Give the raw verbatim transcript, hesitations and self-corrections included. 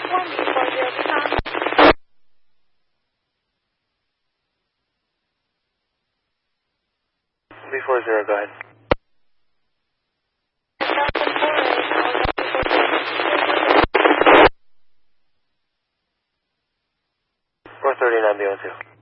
one before zero, become. Before zero, go ahead. four thirty-nine B one two.